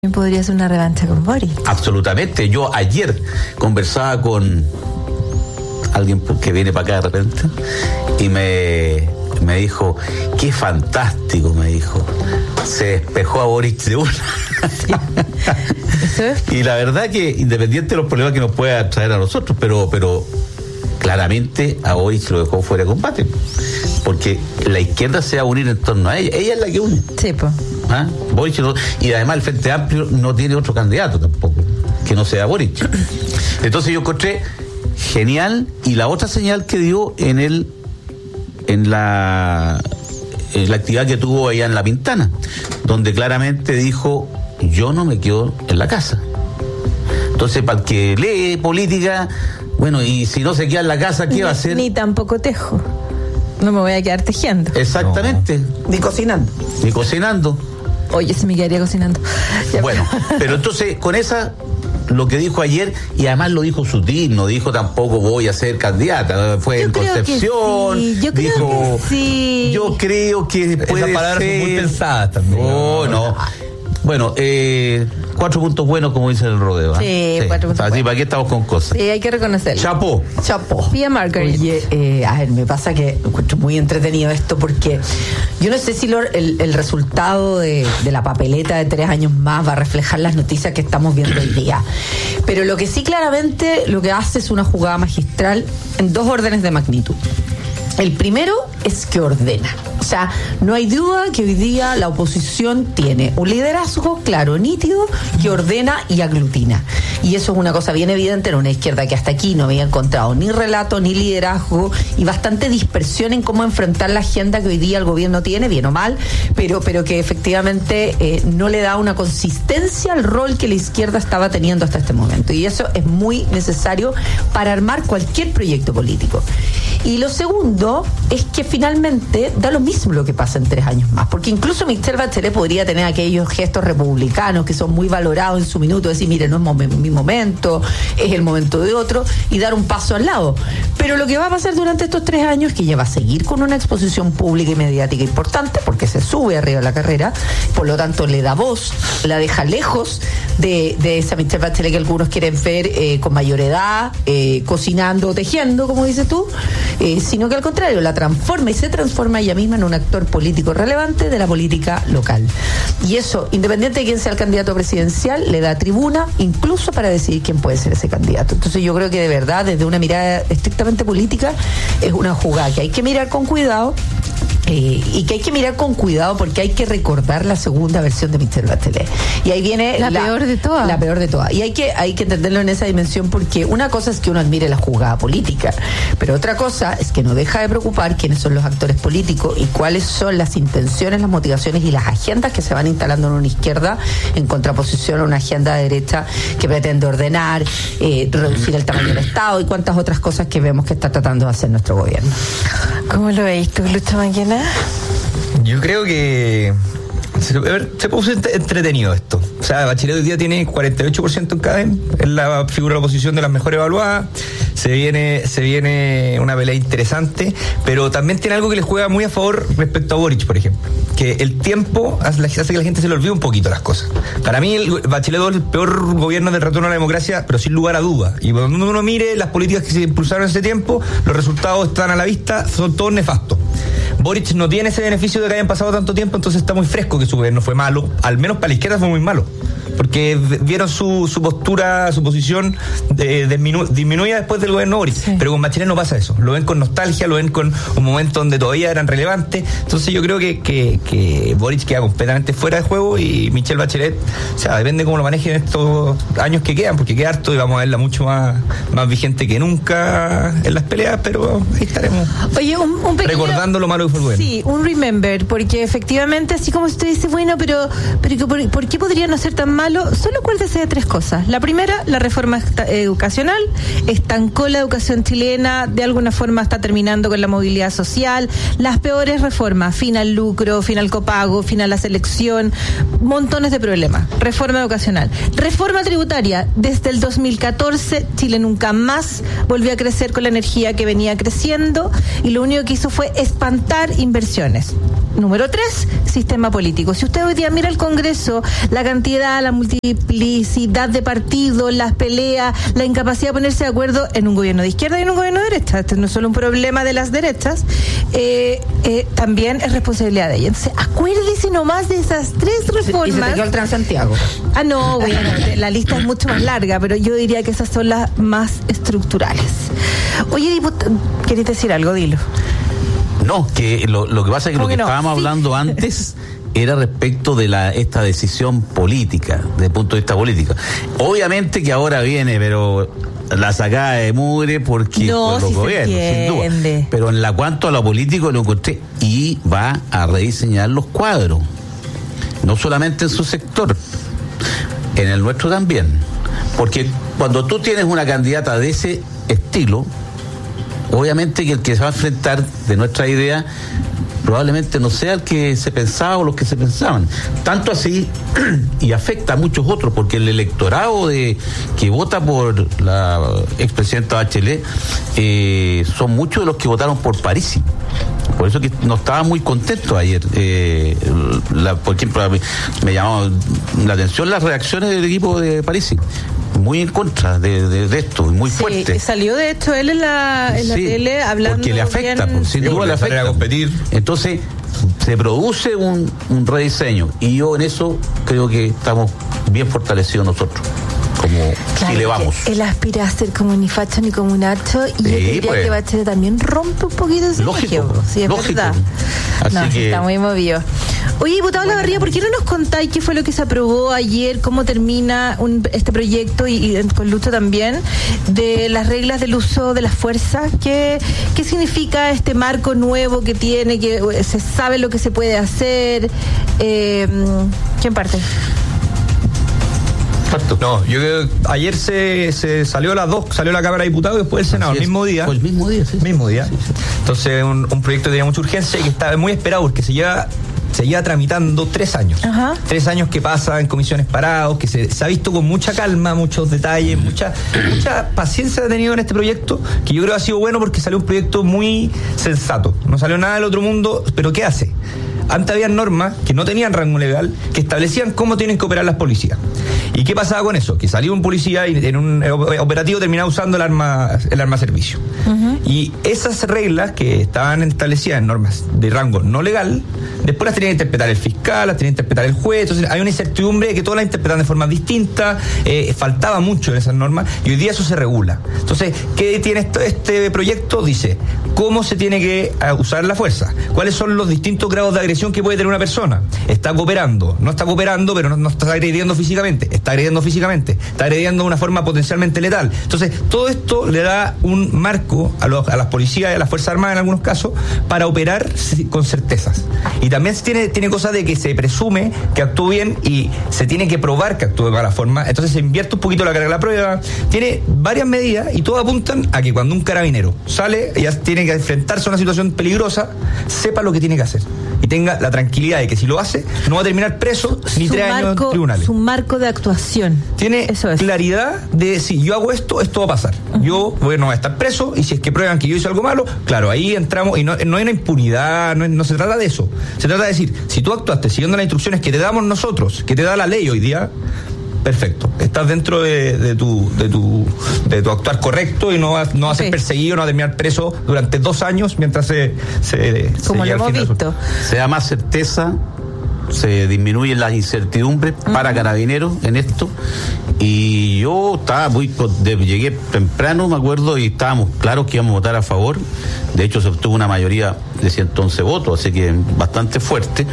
Podría ser una revancha con Boric. Absolutamente. Yo ayer conversaba con alguien que viene para acá de repente y me dijo, qué fantástico, me dijo. Se despejó a Boric de una. Sí. Eso es. Y la verdad que, independiente de los problemas que nos pueda traer a nosotros, pero claramente a Boric lo dejó fuera de combate. Porque la izquierda se va a unir en torno a ella. Ella es la que une. Sí, pues. ¿Ah? Boric no, y además el Frente Amplio no tiene otro candidato tampoco que no sea Boric. Entonces yo encontré genial, y la otra señal que dio en la actividad que tuvo allá en La Pintana, donde claramente dijo, yo no me quedo en la casa. Entonces, para el que lee política, bueno, y si no se queda en la casa, ¿qué va a hacer? Ni tampoco tejo. No me voy a quedar tejiendo. Exactamente. No. Ni cocinando. Oye, se me quedaría cocinando. Ya. Bueno, pero entonces, con esa, lo que dijo ayer, y además lo dijo sutil, no dijo tampoco voy a ser candidata, fue Yo en creo Concepción, que sí. Yo creo dijo, que sí. yo creo que puede esas palabras ser. son muy pensadas también. Oh, no. Bueno, 4 puntos buenos, como dice el rodeo. Sí, 4 puntos Así, buenos. ¿para qué estamos con cosas? Sí, hay que reconocerlo. Chapo. Pia Margaret. Oye, a ver, me pasa que encuentro muy entretenido esto porque yo no sé si el resultado de la papeleta de 3 años más va a reflejar las noticias que estamos viendo hoy día. Pero lo que sí claramente lo que hace es una jugada magistral en 2 órdenes de magnitud. El primero es que ordena. O sea, no hay duda que hoy día la oposición tiene un liderazgo claro, nítido, que ordena y aglutina. Y eso es una cosa bien evidente en una izquierda que hasta aquí no había encontrado ni relato, ni liderazgo, y bastante dispersión en cómo enfrentar la agenda que hoy día el gobierno tiene, bien o mal, pero que efectivamente no le da una consistencia al rol que la izquierda estaba teniendo hasta este momento. Y eso es muy necesario para armar cualquier proyecto político. Y lo segundo es que finalmente da lo mismo lo que pasa en 3 años más, porque incluso Michelle Bachelet podría tener aquellos gestos republicanos que son muy valorados en su minuto, decir, mire, no es mi momento, es el momento de otro, y dar un paso al lado. Pero lo que va a pasar durante estos 3 años es que ella va a seguir con una exposición pública y mediática importante, porque se sube arriba de la carrera, por lo tanto le da voz, la deja lejos de esa Michelle Bachelet que algunos quieren ver con mayor edad, cocinando o tejiendo, como dices tú, sino que al contrario, la transforma y se transforma ella misma en un actor político relevante de la política local. Y eso, independiente de quién sea el candidato presidencial, le da tribuna incluso para decidir quién puede ser ese candidato. Entonces yo creo que de verdad, desde una mirada estrictamente política, es una jugada que hay que mirar con cuidado. Y que hay que mirar con cuidado porque hay que recordar la segunda versión de Michelle Bachelet. Y ahí viene la peor de todas. La peor de todas. Y hay que entenderlo en esa dimensión, porque una cosa es que uno admire la jugada política, pero otra cosa es que no deja de preocupar quiénes son los actores políticos y cuáles son las intenciones, las motivaciones y las agendas que se van instalando en una izquierda en contraposición a una agenda de derecha que pretende ordenar, reducir el tamaño del Estado y cuantas otras cosas que vemos que está tratando de hacer nuestro gobierno. ¿Cómo lo veis tú, Lucho Maquena? Yo creo que se puso entretenido esto. O sea, Bachelet hoy día tiene 48% en CADEM, es la figura de la oposición de las mejores evaluadas. Se viene una pelea interesante, pero también tiene algo que le juega muy a favor respecto a Boric, por ejemplo, que el tiempo hace que la gente se le olvide un poquito las cosas. Para mí el Bachelet 2 es el peor gobierno del retorno a la democracia, pero sin lugar a duda. Y cuando uno mire las políticas que se impulsaron en ese tiempo, los resultados están a la vista, son todos nefastos. Boric no tiene ese beneficio de que hayan pasado tanto tiempo, entonces está muy fresco que su gobierno fue malo, al menos para la izquierda fue muy malo, porque vieron su postura, su posición disminuida después del gobierno Boric. Sí. Pero con Bachelet no pasa eso, lo ven con nostalgia, lo ven con un momento donde todavía eran relevantes. Entonces yo creo que Boric queda completamente fuera de juego y Michelle Bachelet, o sea, depende cómo lo manejen estos años que quedan, porque queda harto y vamos a verla mucho más vigente que nunca en las peleas, pero ahí estaremos. Oye, un pequeño, recordando lo malo que fue el gobierno. Sí, un remember, porque efectivamente, así como usted dice, bueno, pero ¿por qué podría no ser tan malo? Solo acuérdese de 3 cosas. La primera, la reforma educacional, estancó la educación chilena, de alguna forma está terminando con la movilidad social. Las peores reformas, fin al lucro, fin al copago, fin a la selección, montones de problemas. Reforma educacional. Reforma tributaria, desde el 2014 Chile nunca más volvió a crecer con la energía que venía creciendo y lo único que hizo fue espantar inversiones. número 3, sistema político. Si usted hoy día mira el Congreso, la cantidad, la multiplicidad de partidos, las peleas, la incapacidad de ponerse de acuerdo en un gobierno de izquierda y en un gobierno de derecha, este no es solo un problema de las derechas, también es responsabilidad de ella. Entonces, acuérdese nomás de esas 3 reformas. Y se te quedó el Transantiago. No, bueno, la lista es mucho más larga, pero yo diría que esas son las más estructurales. Oye, diputado, ¿querés decir algo? Dilo. No, que lo que pasa es que lo que estábamos hablando antes era respecto de esta decisión política, desde el punto de vista político. Obviamente que ahora viene, pero la sacada de mugre porque no, por los gobiernos, sin duda. Pero en cuanto a lo político lo encontré y va a rediseñar los cuadros. No solamente en su sector, en el nuestro también. Porque cuando tú tienes una candidata de ese estilo, obviamente que el que se va a enfrentar de nuestra idea probablemente no sea el que se pensaba o los que se pensaban. Tanto así, y afecta a muchos otros, porque el electorado que vota por la expresidenta Bachelet son muchos de los que votaron por Parisi. Por eso que no estaba muy contento ayer. Por ejemplo, me llamó la atención las reacciones del equipo de Parisi. Muy en contra de esto, muy fuerte. Salió de hecho él en la tele hablando. Porque le afecta, sin duda le afecta. A competir. Entonces, se produce un rediseño. Y yo en eso creo que estamos bien fortalecidos nosotros. Como claro, si le vamos. Él aspira a ser como ni facho ni como Nacho. Y yo diría que Bachelet también rompe un poquito ese lógico. Sí, es verdad. Así que está muy movido. Oye, diputado Olavarría, ¿por qué no nos contáis qué fue lo que se aprobó ayer, cómo termina este proyecto y con Lucho también, de las reglas del uso de la fuerza? ¿Qué significa este marco nuevo que tiene, que se sabe lo que se puede hacer? ¿Quién parte? No, yo creo que ayer se salió a las 2, salió la Cámara de Diputados y después el Senado, el mismo día. Fue el mismo día, sí. Mismo día. Sí. Entonces, un proyecto que tenía mucha urgencia y que está muy esperado porque se lleva tramitando 3 años. Ajá. 3 años que pasa en comisiones parados, que se ha visto con mucha calma, muchos detalles, mucha paciencia ha tenido en este proyecto, que yo creo que ha sido bueno porque salió un proyecto muy sensato. No salió nada del otro mundo, pero ¿qué hace? Antes había normas que no tenían rango legal, que establecían cómo tienen que operar las policías. ¿Y qué pasaba con eso? Que salía un policía y en un operativo terminaba usando el arma servicio. Uh-huh. Y esas reglas que estaban establecidas en normas de rango no legal, después las tenía que interpretar el fiscal, las tenía que interpretar el juez. Entonces hay una incertidumbre de que todas las interpretan de forma distinta, faltaba mucho en esas normas y hoy día eso se regula. Entonces, ¿qué tiene este proyecto? Dice, ¿cómo se tiene que usar la fuerza? ¿Cuáles son los distintos grados de agresión que puede tener una persona? ¿Está cooperando? No está cooperando, pero no está agrediendo físicamente. Está agrediendo físicamente. Está agrediendo de una forma potencialmente letal. Entonces, todo esto le da un marco a las policías y a las Fuerzas Armadas en algunos casos para operar con certezas. Y también tiene cosas de que se presume que actuó bien y se tiene que probar que actuó de mala forma. Entonces se invierte un poquito la carga de la prueba. Tiene varias medidas y todas apuntan a que cuando un carabinero sale y tiene que enfrentarse a una situación peligrosa, sepa lo que tiene que hacer y tenga la tranquilidad de que si lo hace no va a terminar preso ni 3 años en tribunales. Su marco de actuación. Tiene claridad de si yo hago esto va a pasar. Uh-huh. Yo no voy a estar preso y si es que prueban que yo hice algo malo, claro, ahí entramos y no hay una impunidad, no se trata de eso. Se trata de decir, si tú actuaste siguiendo las instrucciones que te damos nosotros, que te da la ley hoy día, perfecto, estás dentro de tu actuar correcto y no vas a ser perseguido, no vas a terminar preso durante 2 años mientras como lo hemos visto. Se da más certeza, se disminuyen las incertidumbres para Carabineros en esto. Y yo estaba llegué temprano, me acuerdo, y estábamos claros que íbamos a votar a favor. De hecho, se obtuvo una mayoría de 111 votos, así que bastante fuerte.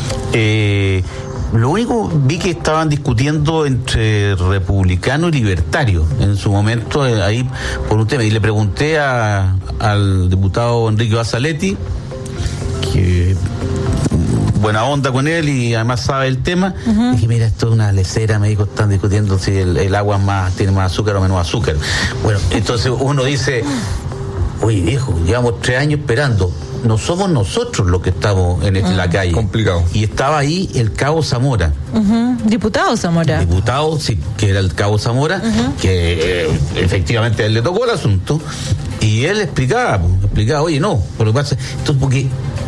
Lo único, vi que estaban discutiendo entre republicano y libertario en su momento ahí por un tema. Y le pregunté al diputado Enrique Basaletti, que buena onda con él y además sabe el tema. Uh-huh. Dije, mira, esto es una lecera, me dijo, están discutiendo si el agua tiene más azúcar o menos azúcar. Bueno, entonces uno dice, oye viejo, llevamos 3 años esperando. No somos nosotros los que estamos en la calle. Complicado. Y estaba ahí el Cabo Zamora. Uh-huh. Diputado Zamora. Diputado, sí, que era el Cabo Zamora, uh-huh, que efectivamente a él le tocó el asunto. Y él explicaba, oye, no, por lo que pasa, entonces porque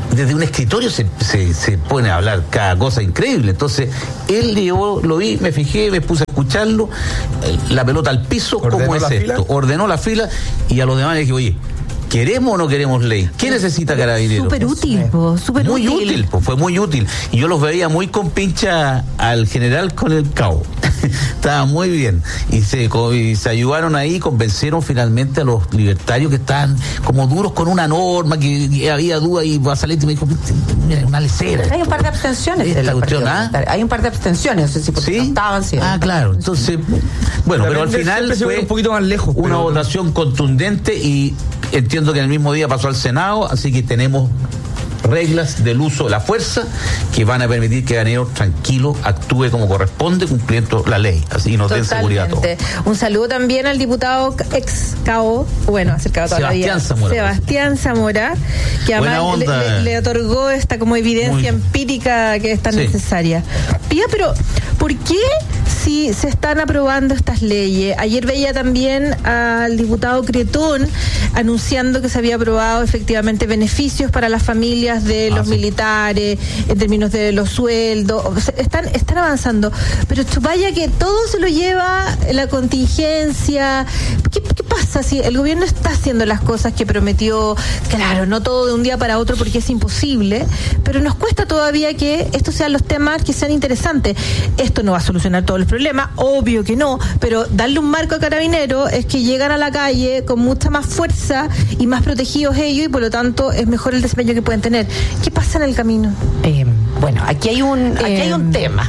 desde un escritorio se pone a hablar cada cosa increíble. Entonces, él yo lo vi, me fijé, me puse a escucharlo, la pelota al piso, ¿cómo es esto? Ordenó la fila y a los demás le dije, oye, ¿queremos o no queremos ley? ¿Qué necesita Carabineros? Súper útil, súper muy útil. Fue muy útil. Y yo los veía muy con pincha al general con el cabo. Estaba muy bien. Y se ayudaron ahí, convencieron finalmente a los libertarios que estaban como duros con una norma, que había duda, y Basaletti me dijo, mira, una lecera. Hay un par de abstenciones. Hay un par de abstenciones, no sé si porque no estaban. Sí. Claro. Entonces, bueno, pero al final fue un poquito más lejos. Una votación contundente y entiendo que en el mismo día pasó al Senado, así que tenemos reglas del uso de la fuerza que van a permitir que Carabineros tranquilo actúe como corresponde, cumpliendo la ley, así y nos den seguridad a todos. Un saludo también al diputado ex cabo, acercado toda la vida, Sebastián Zamora, que además le otorgó esta como evidencia empírica que es tan necesaria. Pía, pero ¿por qué si se están aprobando estas leyes? Ayer veía también al diputado Cretón anunciando que se había aprobado efectivamente beneficios para las familias de los militares, en términos de los sueldos. O sea, están avanzando, pero vaya que todo se lo lleva la contingencia. ¿Qué pasa si el gobierno está haciendo las cosas que prometió? Claro, no todo de un día para otro porque es imposible, pero nos cuesta todavía que estos sean los temas que sean interesantes. Esto no va a solucionar todos los problemas, obvio que no, pero darle un marco a Carabineros es que llegan a la calle con mucha más fuerza y más protegidos ellos, y por lo tanto es mejor el desempeño que pueden tener. ¿Qué pasa en el camino? Bueno, aquí hay un tema.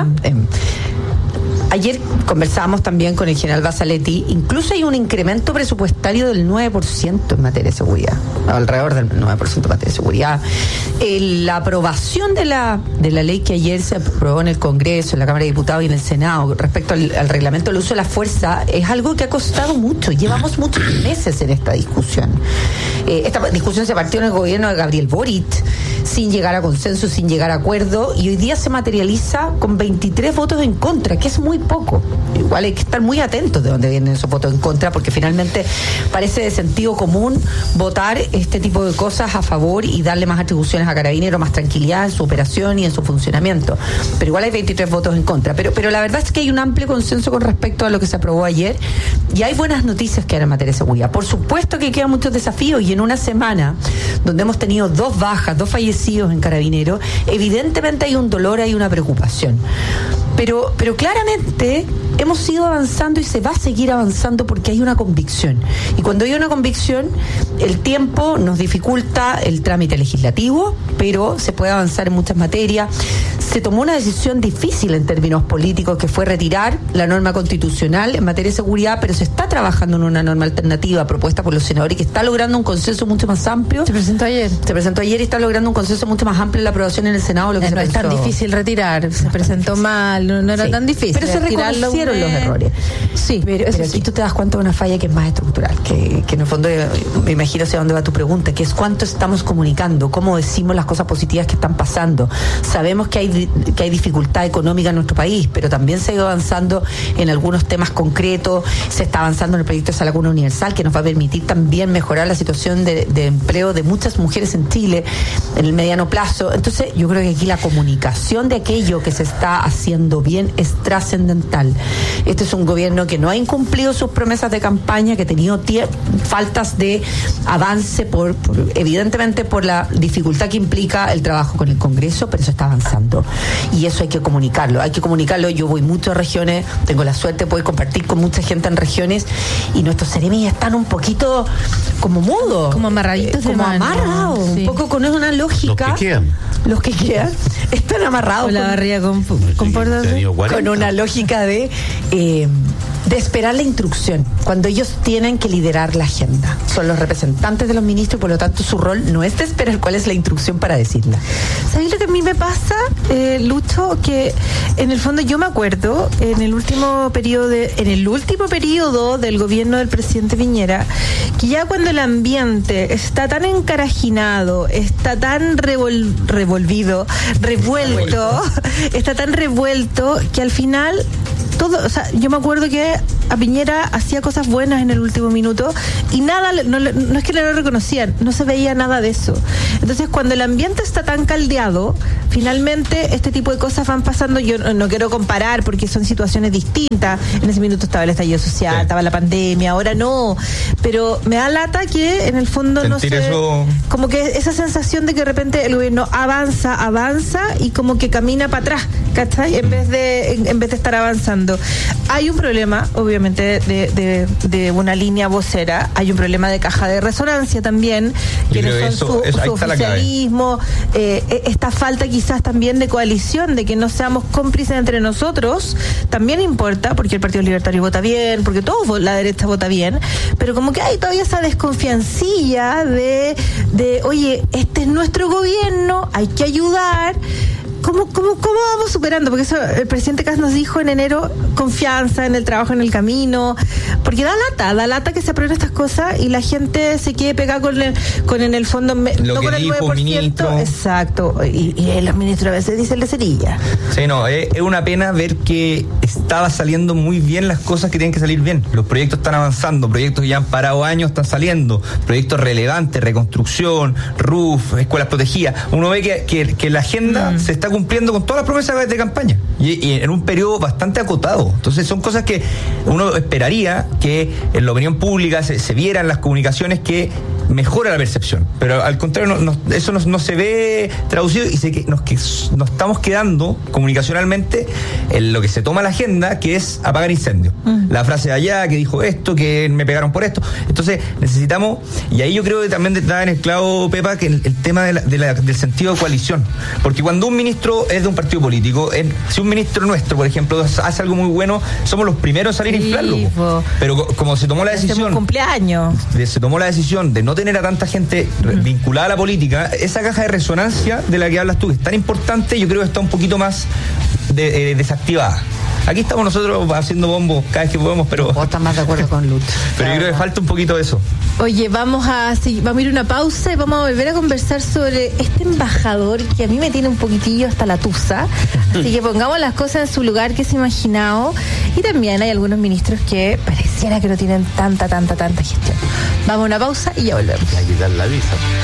Ayer conversábamos también con el general Basaletti, incluso hay un incremento presupuestario del 9% en materia de seguridad, alrededor del 9% en materia de seguridad. La aprobación de la ley que ayer se aprobó en el Congreso, en la Cámara de Diputados y en el Senado, respecto al reglamento del uso de la fuerza, es algo que ha costado mucho. Llevamos muchos meses en esta discusión. Esta discusión se partió en el gobierno de Gabriel Boric, sin llegar a consenso, sin llegar a acuerdo, y hoy día se materializa con 23 votos en contra, que es muy poco. Igual hay que estar muy atentos de dónde vienen esos votos en contra, porque finalmente parece de sentido común votar este tipo de cosas a favor y darle más atribuciones a Carabineros, más tranquilidad en su operación y en su funcionamiento. Pero igual hay 23 votos en contra. Pero la verdad es que hay un amplio consenso con respecto a lo que se aprobó ayer, y hay buenas noticias que hay en materia de seguridad. Por supuesto que quedan muchos desafíos, y en una semana donde hemos tenido 2 bajas, 2 fallecidos en Carabineros, evidentemente hay un dolor, hay una preocupación. Pero claramente hemos ido avanzando y se va a seguir avanzando porque hay una convicción. Y cuando hay una convicción, el tiempo nos dificulta el trámite legislativo, pero se puede avanzar en muchas materias. Se tomó una decisión difícil en términos políticos, que fue retirar la norma constitucional en materia de seguridad, pero se está trabajando en una norma alternativa propuesta por los senadores que está logrando un consenso mucho más amplio. Se presentó ayer y está logrando un consenso mucho más amplio en la aprobación en el Senado. Lo que no es tan difícil retirar, se presentó mal, no era tan difícil. Pero se reconocieron los errores. Sí, pero aquí tú te das cuenta de una falla que es más estructural, que en el fondo me imagino hacia dónde va tu pregunta, que es cuánto estamos comunicando, cómo decimos las cosas positivas que están pasando. Sabemos que hay dificultad económica en nuestro país, pero también se ha ido avanzando en algunos temas concretos. Se está avanzando en el proyecto de Sala Cuna Universal, que nos va a permitir también mejorar la situación de empleo de muchas mujeres en Chile en el mediano plazo. Entonces yo creo que aquí la comunicación de aquello que se está haciendo bien es trascendental. Este es un gobierno que no ha incumplido sus promesas de campaña, que ha tenido faltas de avance evidentemente por la dificultad que implica el trabajo con el Congreso, pero eso está avanzando. Y eso hay que comunicarlo. Yo voy mucho a regiones, tengo la suerte de poder compartir con mucha gente en regiones, y nuestros seremi están un poquito como mudos. Como amarraditos de mano. Amarrados, sí. Un poco con una lógica. Los que quedan están amarrados. Con la barriga con una lógica de esperar la instrucción, cuando ellos tienen que liderar la agenda. Son los representantes de los ministros, y por lo tanto su rol no es de esperar cuál es la instrucción para decirla. ¿Sabes lo que a mí me pasa, Lucho? Que en el fondo yo me acuerdo en el último periodo del gobierno del presidente Piñera, que ya cuando el ambiente está tan encarajinado, está tan revuelto, está tan revuelto, que al final todo, o sea, yo me acuerdo que a Piñera hacía cosas buenas en el último minuto y nada, no es que no lo reconocían, no se veía nada de eso. Entonces, cuando el ambiente está tan caldeado, finalmente este tipo de cosas van pasando. Yo no quiero comparar porque son situaciones distintas. En ese minuto estaba el estallido social, estaba la pandemia, ahora no. Pero me da lata que en el fondo sentir no sé, eso... como que esa sensación de que de repente el gobierno avanza y como que camina para atrás, ¿cachai? En vez de estar avanzando. Hay un problema, obviamente, de una línea vocera, hay un problema de caja de resonancia también, que no son su oficialismo, esta falta quizás también de coalición, de que no seamos cómplices entre nosotros, también importa, porque el Partido Libertario vota bien, porque la derecha vota bien, pero como que hay todavía esa desconfiancilla de oye, este es nuestro gobierno, hay que ayudar. ¿Cómo vamos superando? Porque eso el presidente Kast nos dijo en enero, confianza en el trabajo, en el camino, porque da lata que se aprueben estas cosas y la gente se quede pegada con en el fondo, lo no que con el dijo 9%. Ministro. Exacto, y los ministros a veces dicen lecerilla. Sí, no, es una pena ver que estaba saliendo muy bien las cosas que tienen que salir bien. Los proyectos están avanzando, proyectos que ya han parado años están saliendo, proyectos relevantes, reconstrucción, RUF, escuelas protegidas. Uno ve que la agenda se está cumpliendo con todas las promesas de campaña y en un periodo bastante acotado. Entonces son cosas que uno esperaría que en la opinión pública se vieran las comunicaciones, que mejora la percepción, pero al contrario eso no se ve traducido y sé que nos estamos quedando comunicacionalmente en lo que se toma la agenda, que es apagar incendios. La frase de allá que dijo esto, que me pegaron por esto. Entonces necesitamos, y ahí yo creo que también da en el clavo, Pepa, que el tema del sentido de coalición, porque cuando un ministro es de un partido político, si un ministro nuestro, por ejemplo, hace algo muy bueno, somos los primeros a salir a inflarlo. Pero como se tomó la decisión, cumpleaños, se tomó la decisión de no tener a tanta gente vinculada a la política, esa caja de resonancia de la que hablas tú, que es tan importante, yo creo que está un poquito más desactivada. Aquí estamos nosotros haciendo bombos cada vez que podemos, pero... Vos estás más de acuerdo con Lut. Pero yo creo que falta un poquito de eso. Oye, vamos a ir a una pausa y vamos a volver a conversar sobre este embajador que a mí me tiene un poquitillo hasta la tusa. Así que pongamos las cosas en su lugar que se ha imaginado. Y también hay algunos ministros que pareciera que no tienen tanta gestión. Vamos a una pausa y ya volvemos. Hay que dar la visa.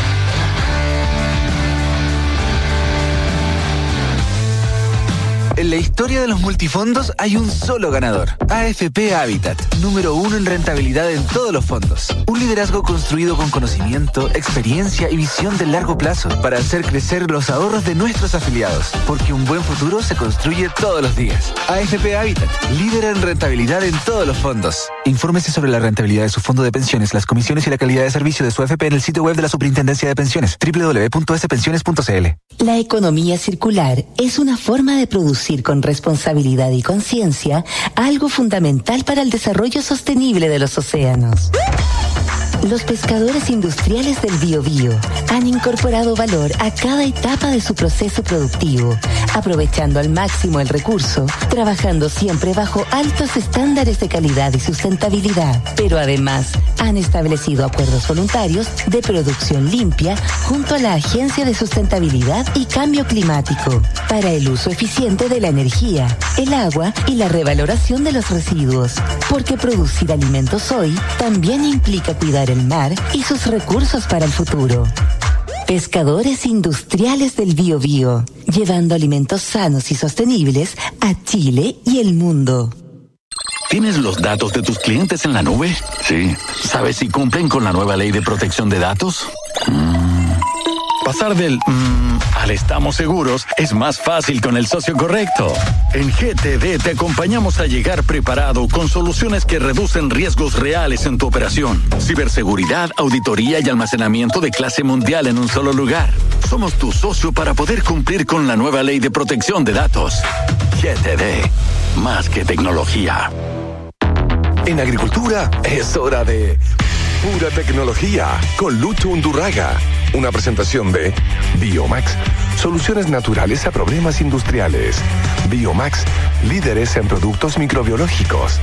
En la historia de los multifondos hay un solo ganador. AFP Habitat, número 1 en rentabilidad en todos los fondos. Un liderazgo construido con conocimiento, experiencia y visión de largo plazo para hacer crecer los ahorros de nuestros afiliados. Porque un buen futuro se construye todos los días. AFP Habitat, líder en rentabilidad en todos los fondos. Infórmese sobre la rentabilidad de su fondo de pensiones, las comisiones y la calidad de servicio de su AFP en el sitio web de la Superintendencia de Pensiones, www.spensiones.cl. La economía circular es una forma de producir con responsabilidad y conciencia algo fundamental para el desarrollo sostenible de los océanos. Los pescadores industriales del Biobío han incorporado valor a cada etapa de su proceso productivo, aprovechando al máximo el recurso, trabajando siempre bajo altos estándares de calidad y sustentabilidad. Pero además, han establecido acuerdos voluntarios de producción limpia junto a la Agencia de Sustentabilidad y Cambio Climático para el uso eficiente de la energía, el agua y la revaloración de los residuos. Porque producir alimentos hoy también implica cuidar el mar y sus recursos para el futuro. Pescadores industriales del Biobío, llevando alimentos sanos y sostenibles a Chile y el mundo. ¿Tienes los datos de tus clientes en la nube? Sí. ¿Sabes si cumplen con la nueva ley de protección de datos? Pasar del al estamos seguros es más fácil con el socio correcto. En GTD te acompañamos a llegar preparado con soluciones que reducen riesgos reales en tu operación. Ciberseguridad, auditoría y almacenamiento de clase mundial en un solo lugar. Somos tu socio para poder cumplir con la nueva ley de protección de datos. GTD, más que tecnología. En agricultura es hora de pura tecnología con Lucho Undurraga. Una presentación de Biomax, soluciones naturales a problemas industriales. Biomax, líderes en productos microbiológicos.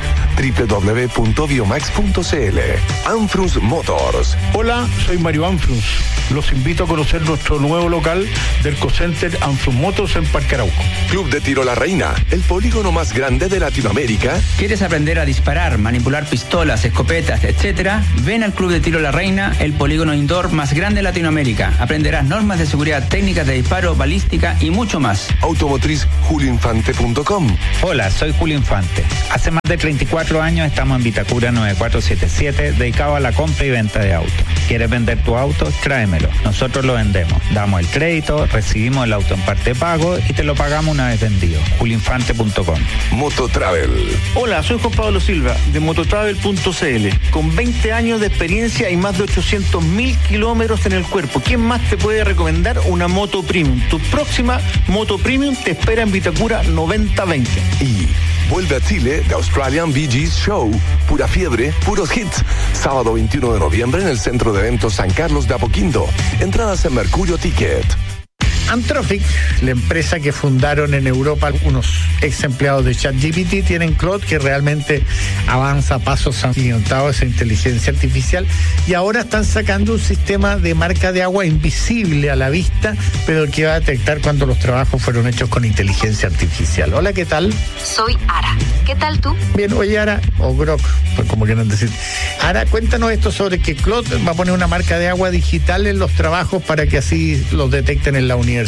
www.biomax.cl. Anfrus Motors. Hola, soy Mario Anfrus. Los invito a conocer nuestro nuevo local del Ecocenter Anfrus Motors en Parque Arauco. Club de Tiro La Reina, el polígono más grande de Latinoamérica. ¿Quieres aprender a disparar, manipular pistolas, escopetas, etcétera? Ven al Club de Tiro La Reina, el polígono indoor más grande de Latinoamérica. Aprenderás normas de seguridad, técnicas de disparo, balística y mucho más. Automotriz julioinfante.com. Hola, soy Julio Infante. Hace más de 34 años estamos en Vitacura 9477, dedicado a la compra y venta de autos. ¿Quieres vender tu auto? Tráemelo. Nosotros lo vendemos. Damos el crédito, recibimos el auto en parte pago y te lo pagamos una vez vendido. julioinfante.com. Mototravel. Hola, soy Juan Pablo Silva de mototravel.cl. Con 20 años de experiencia y más de 800.000 kilómetros en el cuerpo. ¿Quién más te puede recomendar una moto premium? Tu próxima moto premium te espera en Vitacura 9020. Y vuelve a Chile The Australian Bee Gees Show. Pura fiebre, puros hits. Sábado 21 de noviembre en el Centro de Eventos San Carlos de Apoquindo. Entradas en Mercurio Ticket. Anthropic, la empresa que fundaron en Europa unos ex empleados de ChatGPT, tienen Claude, que realmente avanza a pasos agigantados esa inteligencia artificial, y ahora están sacando un sistema de marca de agua invisible a la vista, pero que va a detectar cuando los trabajos fueron hechos con inteligencia artificial. Hola, ¿qué tal? Soy Ara. ¿Qué tal tú? Bien, oye, Ara, o Grok, pues como quieran decir. Ara, cuéntanos esto sobre que Claude va a poner una marca de agua digital en los trabajos para que así los detecten en la universidades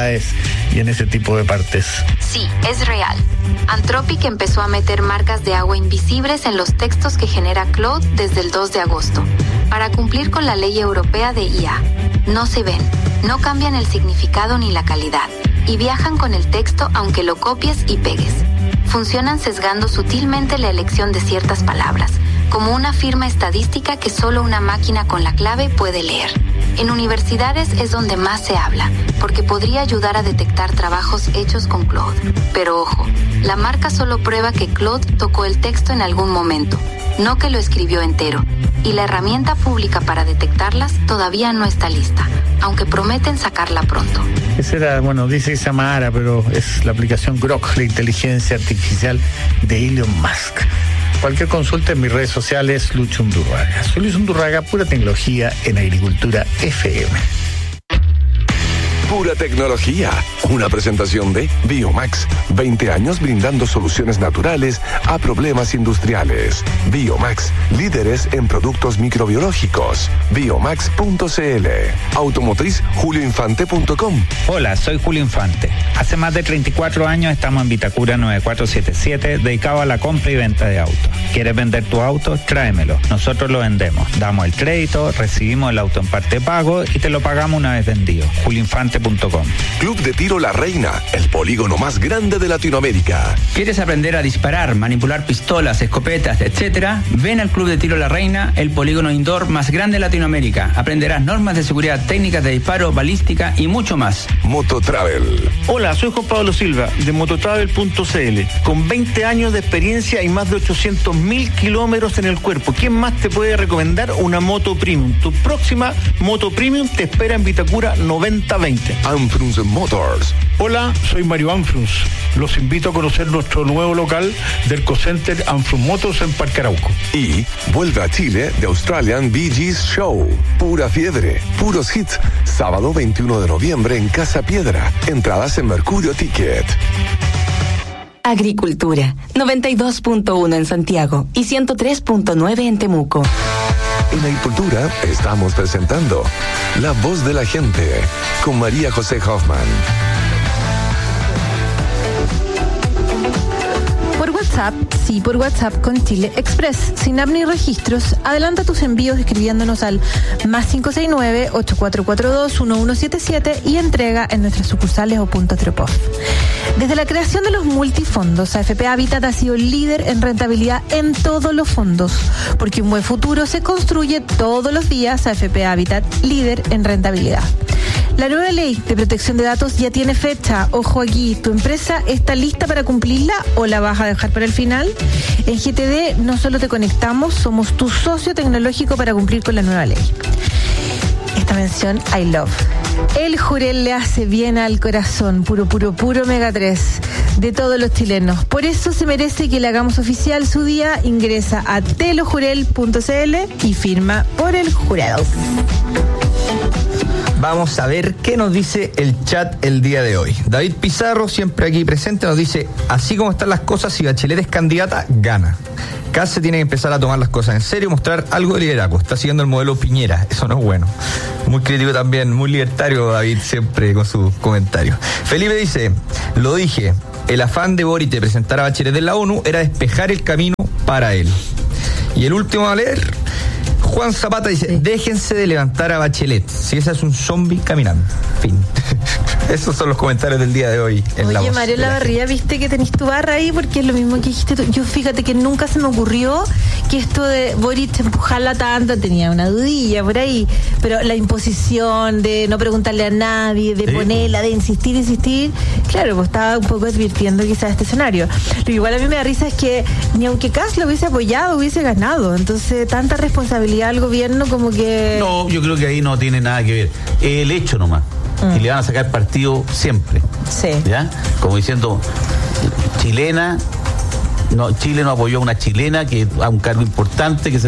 y en ese tipo de partes. Sí, es real. Anthropic empezó a meter marcas de agua invisibles en los textos que genera Claude desde el 2 de agosto, para cumplir con la ley europea de IA. No se ven, no cambian el significado ni la calidad, y viajan con el texto aunque lo copies y pegues. Funcionan sesgando sutilmente la elección de ciertas palabras, como una firma estadística que solo una máquina con la clave puede leer. En universidades es donde más se habla, porque podría ayudar a detectar trabajos hechos con Claude. Pero ojo, la marca solo prueba que Claude tocó el texto en algún momento, no que lo escribió entero. Y la herramienta pública para detectarlas todavía no está lista, aunque prometen sacarla pronto. Esa era, bueno, dice que se llama Ara, pero es la aplicación Grok, la inteligencia artificial de Elon Musk. Cualquier consulta en mis redes sociales, Lucho Undurraga. Soy Luis Undurraga, pura tecnología en Agricultura FM. Pura tecnología. Una presentación de Biomax. 20 años brindando soluciones naturales a problemas industriales. Biomax, líderes en productos microbiológicos. Biomax.cl. Automotriz julioinfante.com. Hola, soy Julio Infante. Hace más de 34 años estamos en Vitacura 9477, dedicado a la compra y venta de autos. ¿Quieres vender tu auto? Tráemelo. Nosotros lo vendemos. Damos el crédito, recibimos el auto en parte pago y te lo pagamos una vez vendido. julioinfante.com. Club de Tiro La Reina, el polígono más grande de Latinoamérica. ¿Quieres aprender a disparar, manipular pistolas, escopetas, etcétera? Ven al Club de Tiro La Reina, el polígono indoor más grande de Latinoamérica. Aprenderás normas de seguridad, técnicas de disparo, balística y mucho más. Mototravel. Hola, soy Juan Pablo Silva de mototravel.cl. Con 20 años de experiencia y más de 800.000 kilómetros en el cuerpo. ¿Quién más te puede recomendar una moto premium? Tu próxima moto premium te espera en Vitacura 9020. Anfrus Motors. Hola, soy Mario Anfrus. Los invito a conocer nuestro nuevo local del Ecocenter Anfrus Motors en Parque Arauco. Y vuelve a Chile The Australian Bee Gees Show. Pura fiebre, puros hits. Sábado 21 de noviembre en Casa Piedra. Entradas en Mercurio Ticket. Agricultura, 92.1 en Santiago y 103.9 en Temuco. En Agricultura estamos presentando La Voz de la Gente con María José Hoffman. Por WhatsApp, sí, por WhatsApp con Chile Express, sin app ni registros. Adelanta tus envíos escribiéndonos al +569-8442-1177 y entrega en nuestras sucursales o puntos Drop-off. Desde la creación de los multifondos, AFP Habitat ha sido líder en rentabilidad en todos los fondos, porque un buen futuro se construye todos los días. AFP Habitat, líder en rentabilidad. La nueva ley de protección de datos ya tiene fecha. Ojo aquí, ¿tu empresa está lista para cumplirla o la vas a dejar para el final? En GTD no solo te conectamos, somos tu socio tecnológico para cumplir con la nueva ley. Esta mención I love. El Jurel le hace bien al corazón, puro omega 3 de todos los chilenos. Por eso se merece que le hagamos oficial su día. Ingresa a telojurel.cl y firma por el Jurel. Vamos a ver qué nos dice el chat el día de hoy. David Pizarro, siempre aquí presente, nos dice: así como están las cosas, si Bachelet es candidata, gana. Kast se tiene que empezar a tomar las cosas en serio, mostrar algo de liderazgo. Está siguiendo el modelo Piñera, eso no es bueno. Muy crítico también, muy libertario David, siempre con sus comentarios. Felipe dice: lo dije, el afán de Boric de presentar a Bachelet en la ONU era despejar el camino para él. Y el último a leer, Juan Zapata dice: déjense de levantar a Bachelet, si esa es un zombie caminando. Fin. Esos son los comentarios del día de hoy en La Voz. Voz. Mario Lavarría, viste que tenés tu barra ahí, porque es lo mismo que dijiste tú. Yo fíjate que nunca se me ocurrió que esto de Boric empujarla tanto, tenía una dudilla por ahí, pero la imposición de no preguntarle a nadie, de ponerla, de insistir, claro, pues estaba un poco advirtiendo quizás este escenario. Lo igual a mí me da risa es que ni aunque Kast lo hubiese apoyado, hubiese ganado. Entonces, tanta responsabilidad al gobierno como que... No, yo creo que ahí no tiene nada que ver. El hecho nomás. Y le van a sacar partido siempre. Sí. ¿Ya? Como diciendo, chilena, no, Chile no apoyó a una chilena que a un cargo importante, que se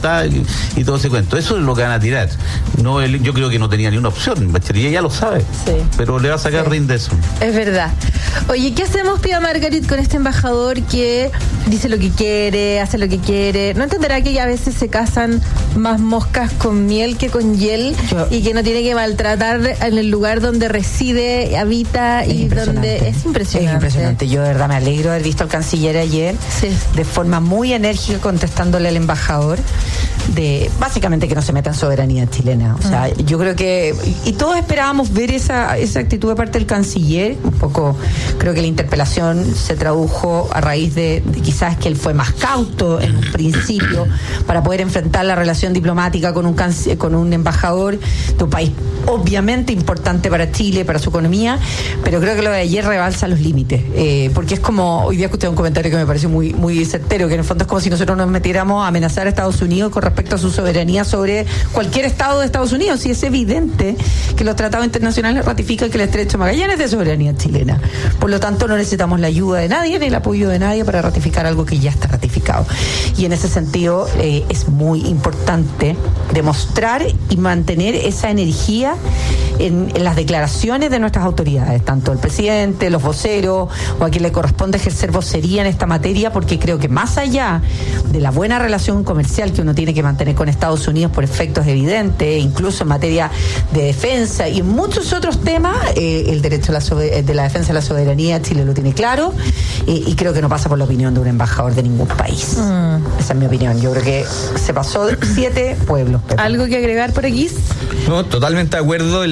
y todo ese cuento. Eso es lo que van a tirar. No, yo creo que no tenía ni una opción. Bachelet ya lo sabe. Sí. Pero le va a sacar rinde eso. Es verdad. Oye, ¿qué hacemos, Pía Margarit, con este embajador que dice lo que quiere, hace lo que quiere? ¿No entenderá que a veces se casan más moscas con miel que con hiel y que no tiene que maltratar en el lugar donde reside, habita y donde es impresionante? Es impresionante. Yo de verdad me alegro de haber visto al canciller ayer de forma muy enérgica contestándole al embajador de básicamente que no se meta en soberanía chilena. O sea, yo creo que y todos esperábamos ver esa actitud de parte del canciller. Un poco creo que la interpelación se tradujo a raíz de quizás que él fue más cauto en un principio para poder enfrentar la relación diplomática con un embajador de un país obviamente importante para Chile, para su economía, pero creo que lo de ayer rebalsa los límites, porque es como, hoy día escuché un comentario que me pareció muy certero, que en el fondo es como si nosotros nos metiéramos a amenazar a Estados Unidos con respecto a su soberanía sobre cualquier estado de Estados Unidos, y es evidente que los tratados internacionales ratifican que el Estrecho de Magallanes es de soberanía chilena. Por lo tanto, no necesitamos la ayuda de nadie ni el apoyo de nadie para ratificar algo que ya está ratificado. Y en ese sentido es muy importante demostrar y mantener esa energía en las declaraciones de nuestras autoridades, tanto el presidente, los voceros o a quien le corresponde ejercer vocería en esta materia, porque creo que más allá de la buena relación comercial que uno tiene que mantener con Estados Unidos por efectos evidentes, incluso en materia de defensa y en muchos otros temas, el derecho de la defensa de la soberanía Chile lo tiene claro, y creo que no pasa por la opinión de un embajador de ningún país. Esa es mi opinión. Yo creo que se pasó de 7 pueblos. ¿Algo que agregar por aquí? No, totalmente de acuerdo.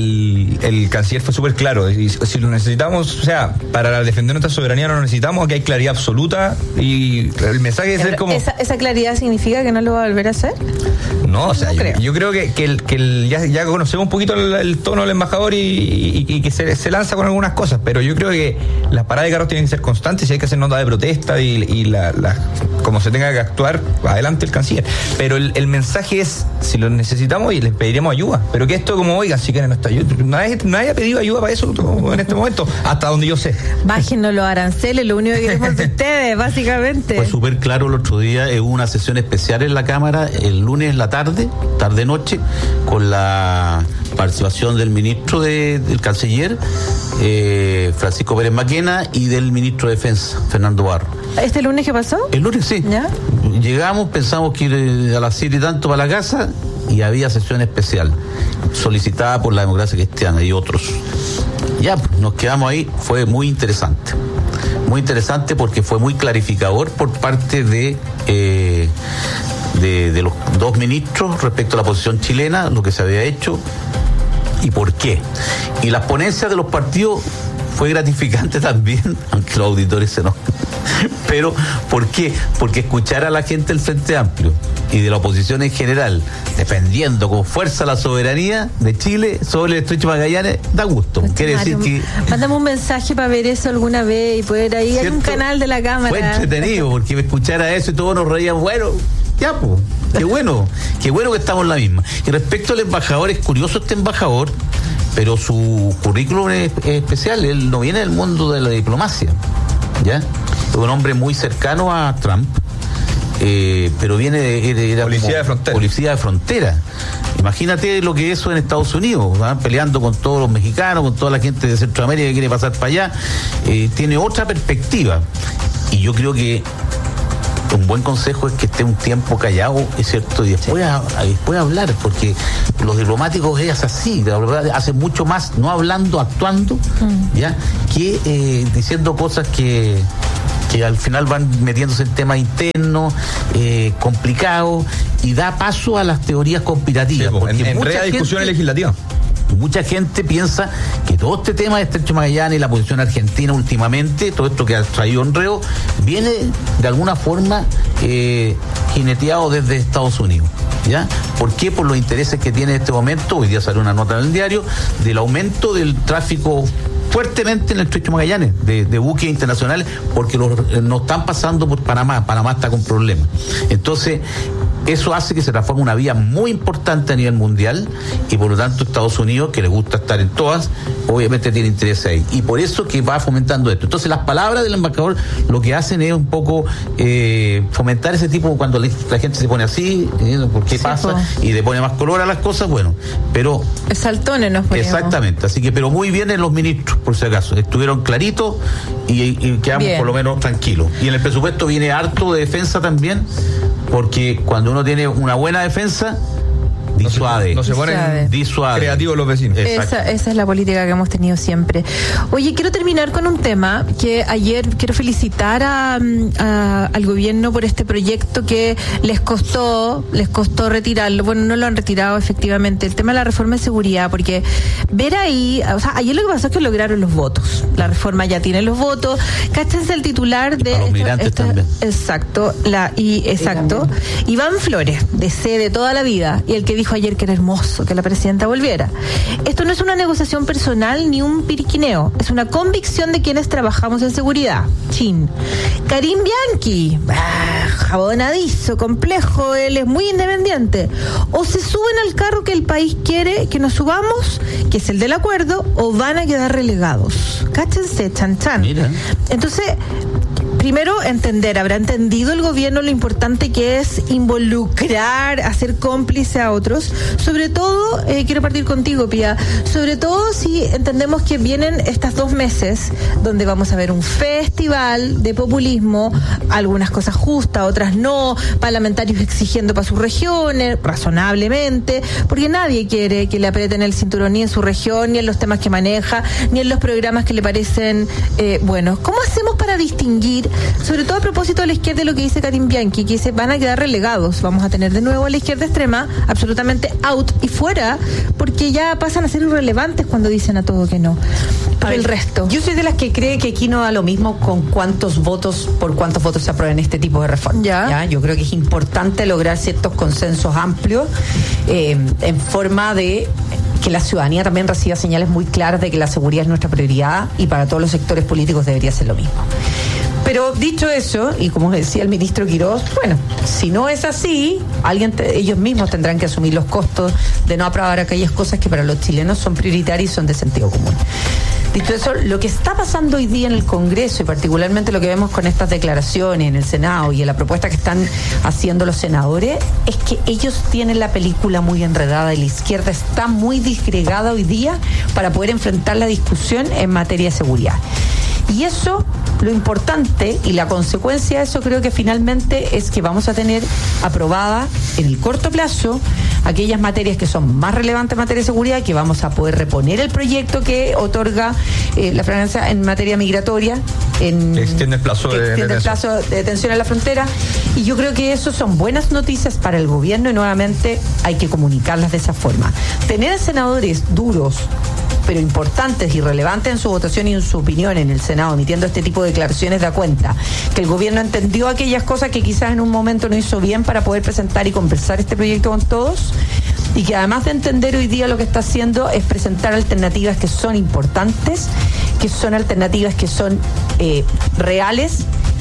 El canciller fue súper claro. Y si lo necesitamos, o sea, para defender nuestra soberanía no lo necesitamos, aquí hay claridad absoluta, y el mensaje es como... ¿Esa claridad significa que no lo va a volver a hacer? No, o sea, yo creo que ya conocemos un poquito el tono del embajador y que se lanza con algunas cosas, pero yo creo que las paradas de carros tienen que ser constantes y hay que hacer nota de protesta y como se tenga que actuar, adelante el canciller. Pero el mensaje es, si lo necesitamos y les pediremos ayuda, pero que esto como, oigan, si quieren nuestra ayuda, nadie ha pedido ayuda para eso en este momento, hasta donde yo sé. Bájenos los aranceles, lo único que queremos de ustedes, básicamente. Fue súper claro el otro día, hubo una sesión especial en la Cámara, el lunes en la tarde-noche, con la participación del ministro del canciller, Francisco Pérez Maquena, y del ministro de Defensa, Fernando Barro. ¿Este lunes qué pasó? El lunes sí. ¿Ya? Llegamos, pensamos que ir a las 7 y tanto para la casa, y había sesión especial solicitada por la Democracia Cristiana y otros. Ya, nos quedamos ahí. Fue muy interesante porque fue muy clarificador por parte de los dos ministros respecto a la posición chilena, lo que se había hecho y por qué. Y las ponencias de los partidos fue gratificante también, aunque los auditores se enojan. Pero, ¿por qué? Porque escuchar a la gente del Frente Amplio y de la oposición en general defendiendo con fuerza la soberanía de Chile sobre el Estrecho de Magallanes da gusto. Quiere decir que... Mándame un mensaje para ver eso alguna vez y poder ahí. ¿Cierto? Hay un canal de la Cámara. Fue entretenido porque escuchar a eso y todos nos reían. Bueno, Ya, pues, qué bueno que estamos en la misma. Y respecto al embajador, es curioso este embajador, pero su currículum es especial. Él no viene del mundo de la diplomacia, ¿ya? Es un hombre muy cercano a Trump, pero viene de policía de frontera. Policía de frontera. Imagínate lo que es eso en Estados Unidos, ¿verdad? Peleando con todos los mexicanos, con toda la gente de Centroamérica que quiere pasar para allá. Tiene otra perspectiva. Y yo creo que un buen consejo es que esté un tiempo callado, es cierto, y después hablar, porque los diplomáticos es así, la verdad, hacen mucho más no hablando, actuando, ya, que diciendo cosas que al final van metiéndose en temas internos, complicados, y da paso a las teorías conspirativas. Sí, porque en discusiones legislativas. Mucha gente piensa que todo este tema de Estrecho Magallanes y la posición argentina últimamente, todo esto que ha traído enredo, viene de alguna forma jineteado desde Estados Unidos. ¿Ya? ¿Por qué? Por los intereses que tiene en este momento. Hoy día salió una nota en el diario del aumento del tráfico fuertemente en el Estrecho Magallanes, de buques internacionales, porque no están pasando por Panamá. Panamá está con problemas. Entonces, eso hace que se transforme una vía muy importante a nivel mundial, y por lo tanto Estados Unidos, que le gusta estar en todas, obviamente tiene interés ahí. Y por eso que va fomentando esto. Entonces, las palabras del embajador lo que hacen es un poco fomentar ese tipo, cuando la gente se pone así, ¿por qué pasa? Y le pone más color a las cosas, bueno, pero... Saltones nos ponemos. Exactamente, así que, pero muy bien en los ministros, por si acaso, estuvieron claritos y quedamos bien, por lo menos tranquilos. Y en el presupuesto viene harto de defensa también, porque cuando uno tiene una buena defensa, disuade. No se ponen creativos los vecinos. Esa es la política que hemos tenido siempre. Oye, quiero terminar con un tema que ayer quiero felicitar al gobierno por este proyecto que les costó retirarlo. Bueno, no lo han retirado efectivamente. El tema de la reforma de seguridad, porque ver ahí, o sea, ayer lo que pasó es que lograron los votos. La reforma ya tiene los votos. Cáchense el titular de los migrantes también. Exacto, Iván Flores, de C de toda la vida, y el que dijo ayer que era hermoso que la presidenta volviera. Esto no es una negociación personal ni un piriquineo, es una convicción de quienes trabajamos en seguridad. Chin. Karim Bianchi, jabonadizo, complejo, él es muy independiente. O se suben al carro que el país quiere que nos subamos, que es el del acuerdo, o van a quedar relegados. Cáchense, chan chan. Mira. Entonces, primero, habrá entendido el gobierno lo importante que es involucrar, hacer cómplice a otros. Sobre todo, quiero partir contigo, Pía, sobre todo si entendemos que vienen estas 2 meses donde vamos a ver un festival de populismo, algunas cosas justas, otras no, parlamentarios exigiendo para sus regiones, razonablemente, porque nadie quiere que le aprieten el cinturón ni en su región, ni en los temas que maneja, ni en los programas que le parecen buenos. ¿Cómo hacemos para distinguir, sobre todo a propósito de la izquierda, de lo que dice Karim Bianchi, que dice van a quedar relegados, vamos a tener de nuevo a la izquierda extrema absolutamente out y fuera, porque ya pasan a ser irrelevantes cuando dicen a todo que no? Pero el resto. Yo soy de las que cree que aquí no da lo mismo por cuántos votos se aprueben este tipo de reformas. ¿Ya? Yo creo que es importante lograr ciertos consensos amplios en forma de que la ciudadanía también reciba señales muy claras de que la seguridad es nuestra prioridad, y para todos los sectores políticos debería ser lo mismo. Pero dicho eso, y como decía el ministro Quirós, bueno, si no es así, ellos mismos tendrán que asumir los costos de no aprobar aquellas cosas que para los chilenos son prioritarias y son de sentido común. Dicho eso, lo que está pasando hoy día en el Congreso, y particularmente lo que vemos con estas declaraciones en el Senado y en la propuesta que están haciendo los senadores, es que ellos tienen la película muy enredada y la izquierda está muy disgregada hoy día para poder enfrentar la discusión en materia de seguridad. Y eso, lo importante y la consecuencia de eso, creo que finalmente es que vamos a tener aprobada en el corto plazo aquellas materias que son más relevantes en materia de seguridad, que vamos a poder reponer el proyecto que otorga la fragancia en materia migratoria, extiende el plazo de detención en la frontera, y yo creo que eso son buenas noticias para el gobierno, y nuevamente hay que comunicarlas de esa forma. Tener a senadores duros pero importantes y relevantes en su votación y en su opinión en el Senado, emitiendo este tipo de declaraciones, da cuenta que el gobierno entendió aquellas cosas que quizás en un momento no hizo bien para poder presentar y conversar este proyecto con todos, y que además de entender hoy día lo que está haciendo es presentar alternativas que son importantes, que son alternativas que son reales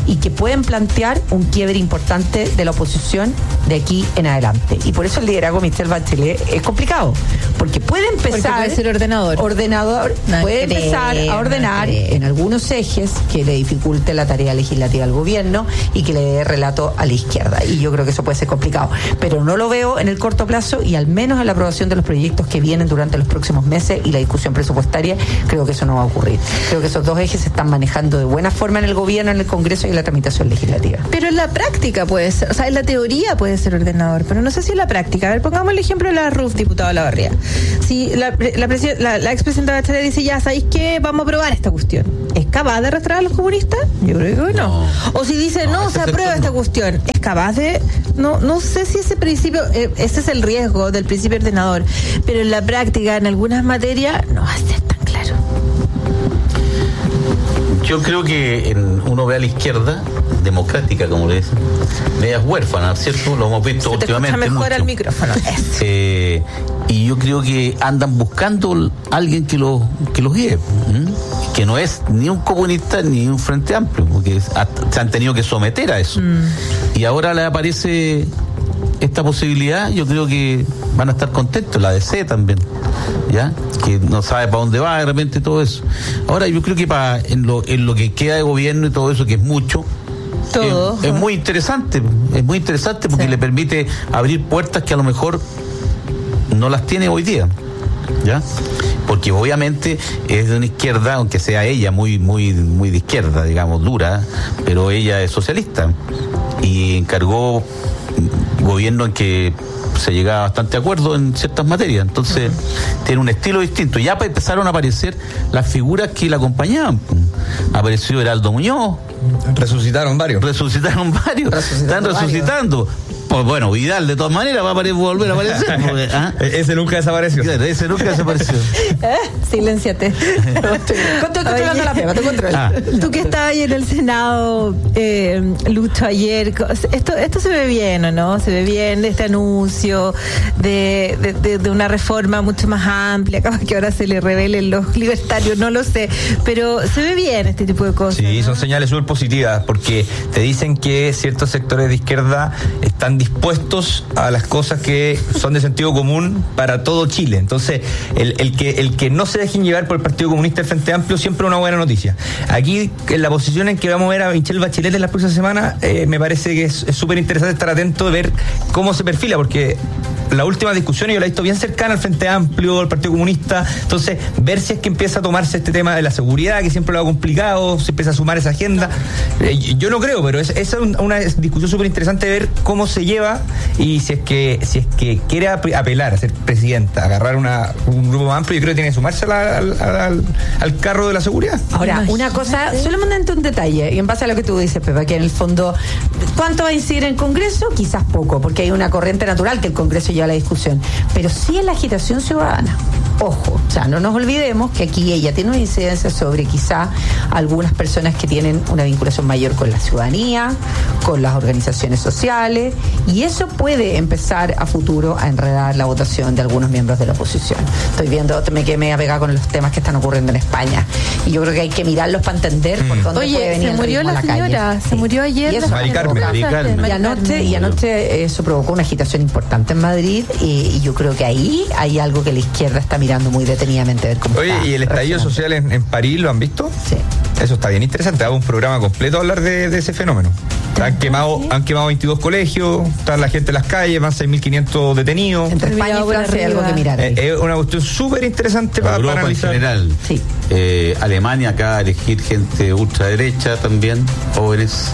y que pueden plantear un quiebre importante de la oposición de aquí en adelante. Y por eso el liderazgo de Michelle Bachelet es complicado, porque puede empezar... Puede ser ordenador. Puede empezar a ordenar en algunos ejes que le dificulte la tarea legislativa al gobierno y que le dé relato a la izquierda. Y yo creo que eso puede ser complicado. Pero no lo veo en el corto plazo, y al menos en la aprobación de los proyectos que vienen durante los próximos meses y la discusión presupuestaria, creo que eso no va a ocurrir. Creo que esos dos ejes se están manejando de buena forma en el gobierno, en el Congreso y en la tramitación legislativa. Pero en la práctica puede ser, o sea, en la teoría puede ser ordenador, pero no sé si en la práctica. A ver, pongamos el ejemplo de la RUF, diputado Lavarría. Si la expresidenta Bachelet dice, ya, ¿sabéis qué? Vamos a aprobar esta cuestión. ¿Es capaz de arrastrar a los comunistas? Yo creo que no. O si dice, no, se aprueba esta cuestión, ¿es capaz de...? No sé si ese principio, ese es el riesgo del principio ordenador, pero en la práctica, en algunas materias, no va a ser tan claro. Yo creo que uno ve a la izquierda democrática, como le dicen, medias huérfanas, ¿cierto? Lo hemos visto últimamente. Se mejor mucho. al micrófono. Y yo creo que andan buscando a alguien que los guíe, que no es ni un comunista ni un Frente Amplio, porque se han tenido que someter a eso. Y ahora le aparece esta posibilidad. Yo creo que van a estar contentos, la DC también, ¿ya? Que no sabe para dónde va de repente todo eso. Ahora yo creo que en lo que queda de gobierno y todo eso, que es mucho, es muy interesante porque le permite abrir puertas que a lo mejor no las tiene hoy día, ¿ya? Porque obviamente es de una izquierda, aunque sea ella muy de izquierda, digamos, dura, pero ella es socialista y encargó gobierno en que se llegaba bastante acuerdo en ciertas materias, entonces tiene un estilo distinto. Ya empezaron a aparecer las figuras que la acompañaban. Apareció Heraldo Muñoz. Resucitaron varios. Están resucitando. Pues bueno, Vidal de todas maneras va a volver a aparecer. Porque, Ese nunca desapareció. Claro, ese nunca desapareció. Silénciate. Tú que estabas ahí en el Senado, Lucho, ayer, esto se ve bien, ¿o no? Se ve bien este anuncio de una reforma mucho más amplia, capaz que ahora se le revelen los libertarios, no lo sé, pero se ve bien este tipo de cosas. Sí, ¿no? son señales súper positivas, porque te dicen que ciertos sectores de izquierda están dispuestos a las cosas que son de sentido común para todo Chile. Entonces, el que no se dejen llevar por el Partido Comunista del Frente Amplio siempre es una buena noticia. Aquí, en la posición en que vamos a ver a Michelle Bachelet en las próximas semanas, me parece que es súper interesante estar atento de ver cómo se perfila, porque la última discusión yo la he visto bien cercana al Frente Amplio, al Partido Comunista. Entonces, ver si es que empieza a tomarse este tema de la seguridad, que siempre lo ha complicado, se empieza a sumar esa agenda. Yo no creo, pero esa es una discusión súper interesante de ver cómo se lleva y si es que quiere apelar a ser presidenta, agarrar un grupo más amplio, yo creo que tiene que sumarse al carro de la seguridad. Ahora, una cosa, solamente un detalle, y en base a lo que tú dices, Pepa, que en el fondo, ¿cuánto va a incidir en el Congreso? Quizás poco, porque hay una corriente natural que el Congreso lleva a la discusión, pero sí en la agitación ciudadana. Ojo, o sea, no nos olvidemos que aquí ella tiene una incidencia sobre quizá algunas personas que tienen una vinculación mayor con la ciudadanía, con las organizaciones sociales, y eso puede empezar a futuro a enredar la votación de algunos miembros de la oposición. Estoy viendo, me quedé media pegada con los temas que están ocurriendo en España, y yo creo que hay que mirarlos para entender por dónde puede venir se murió la señora, se murió ayer. Mari Carmen. Y anoche eso provocó una agitación importante en Madrid, y yo creo que ahí hay algo que la izquierda está mirando muy detenidamente a ver cómo. Oye, ¿y el estallido social en París lo han visto? Sí. Eso está bien interesante. Hago un programa completo a hablar de ese fenómeno. Han quemado 22 colegios, está la gente en las calles, más 6.500 detenidos. Entre España y Francia hay algo que mirar. Es una cuestión súper interesante para analizar. En general. Sí. Alemania acá elegir gente ultraderecha también, jóvenes.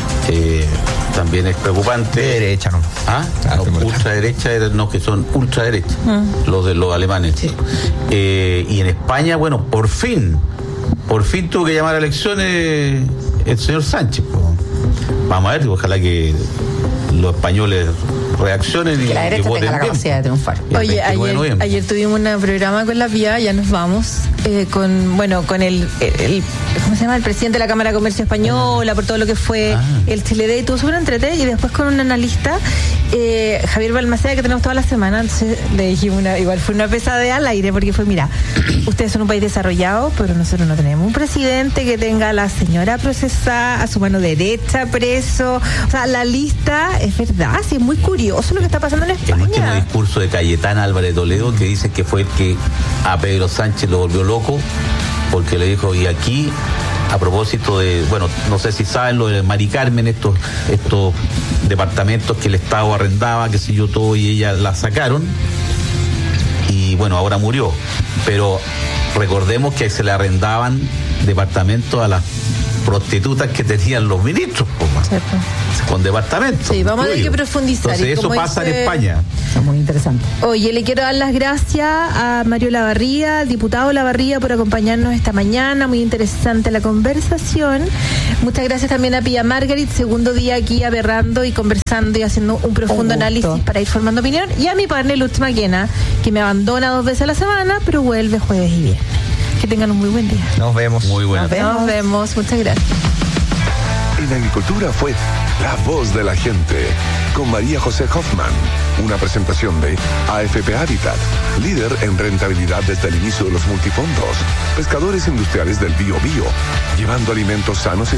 También es preocupante. De derecha, ¿no? Ultraderecha, no, que son ultraderecha, los de los alemanes. Sí. Y en España, bueno, por fin tuvo que llamar a elecciones el señor Sánchez. Vamos a ver, ojalá que los españoles reaccionen y que la derecha voten tenga la capacidad de triunfar. Oye, ayer tuvimos un programa con la Pía, ya nos vamos. con el ¿cómo se llama? El presidente de la Cámara de Comercio Española, por todo lo que fue el Chile Day, tuvo súper entretenido, y después con un analista, Javier Balmaceda, que tenemos toda la semana. Entonces le dijimos, igual fue una pesadilla al aire, porque fue, mira, ustedes son un país desarrollado, pero nosotros no tenemos un presidente que tenga a la señora procesada, a su mano derecha preso. O sea, la lista es verdad, sí, es muy curioso lo que está pasando en España. El último discurso de Cayetana Álvarez Toledo, que dice que fue el que a Pedro Sánchez lo volvió loco, porque le dijo, y aquí, a propósito de, bueno, no sé si saben lo de Mari Carmen, estos departamentos que el Estado arrendaba, qué sé yo, todo, y ella la sacaron, y bueno, ahora murió, pero recordemos que se le arrendaban departamentos a las prostitutas que tenían los ministros, con departamentos. Sí, vamos a tener que profundizar. Entonces eso pasa en España. Está muy interesante. Oye, le quiero dar las gracias a Mario Lavarría, al diputado Lavarría, por acompañarnos esta mañana. Muy interesante la conversación. Muchas gracias también a Pia Margarit, segundo día aquí aberrando y conversando y haciendo un profundo análisis para ir formando opinión. Y a mi partner Lutz Maquena, que me abandona 2 veces a la semana, pero vuelve jueves y viernes. Que tengan un muy buen día. Nos vemos. Muy buenas. Nos vemos. Muchas gracias. En Agricultura fue La Voz de la Gente, con María José Hoffman. Una presentación de AFP Habitat, líder en rentabilidad desde el inicio de los multifondos. Pescadores industriales del Bío Bío, llevando alimentos sanos y